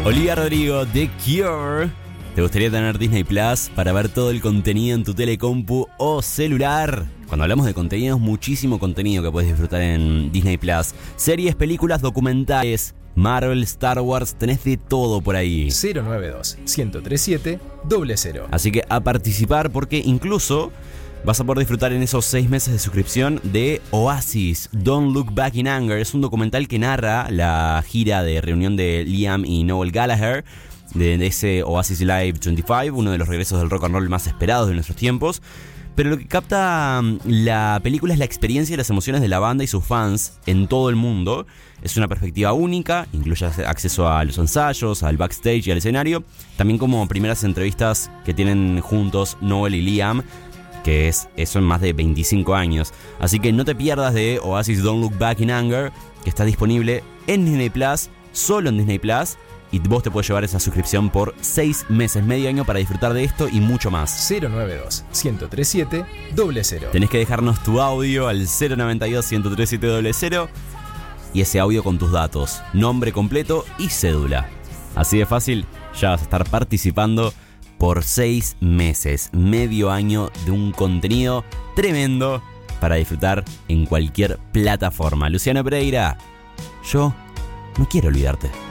Olivia Rodrigo, The Cure. ¿Te gustaría tener Disney Plus para ver todo el contenido en tu telecompu o celular? Cuando hablamos de contenido, es muchísimo contenido que puedes disfrutar en Disney Plus. Series, películas, documentales, Marvel, Star Wars, tenés de todo por ahí. 092-1037-0. Así que a participar, porque incluso vas a poder disfrutar en esos 6 meses de suscripción de Oasis, Don't Look Back in Anger. Es un documental que narra la gira de reunión de Liam y Noel Gallagher, de ese Oasis Live 25, uno de los regresos del rock and roll más esperados de nuestros tiempos. Pero lo que capta la película es la experiencia y las emociones de la banda y sus fans en todo el mundo. Es una perspectiva única, incluye acceso a los ensayos, al backstage y al escenario, también como primeras entrevistas que tienen juntos Noel y Liam, que es eso en más de 25 años. Así que no te pierdas de Oasis Don't Look Back in Anger, que está disponible en Disney Plus, solo en Disney Plus. Y vos te puedes llevar esa suscripción por 6 meses, medio año, para disfrutar de esto y mucho más. 092-1037-0. Tenés que dejarnos tu audio al 092-1037-0 y ese audio con tus datos, nombre completo y cédula. Así de fácil, ya vas a estar participando por 6 meses, medio año de un contenido tremendo para disfrutar en cualquier plataforma. Luciano Pereira, yo no quiero olvidarte.